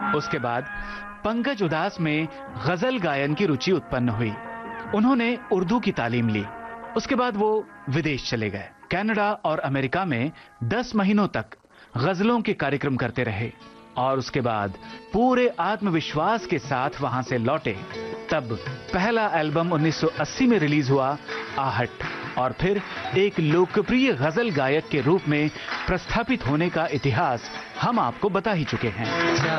उसके बाद पंकज उधास में गजल गायन की रुचि उत्पन्न हुई। उन्होंने उर्दू की तालीम ली। उसके बाद वो विदेश चले गए। कनाडा और अमेरिका में 10 महीनों तक गजलों के कार्यक्रम करते रहे और उसके बाद पूरे आत्मविश्वास के साथ वहां से लौटे। तब पहला एल्बम 1980 में रिलीज हुआ, आहट, और फिर एक लोकप्रिय गजल गायक के रूप में प्रस्थापित होने का इतिहास हम आपको बता ही चुके हैं।